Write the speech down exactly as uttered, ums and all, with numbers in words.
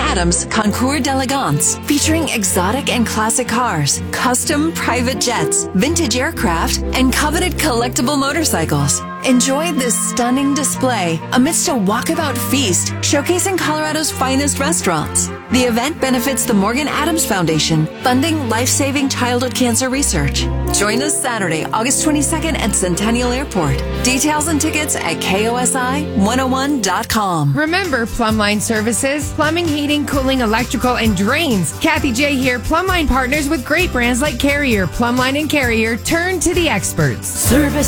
Adams Concours d'Elegance, featuring exotic and classic cars, custom private jets, vintage aircraft, and coveted collectible motorcycles. Enjoy this stunning display amidst a walkabout feast showcasing Colorado's finest restaurants. The event benefits the Morgan Adams Foundation, funding life-saving childhood cancer research. Join us Saturday, August twenty-second at Centennial Airport. Details and tickets at K O S I one oh one dot com. Remember Plumbline Services, plumbing, heating, cooling, electrical, and drains. Kathy J here. Plumbline partners with great brands like Carrier. Plumbline and Carrier, turn to the experts. Service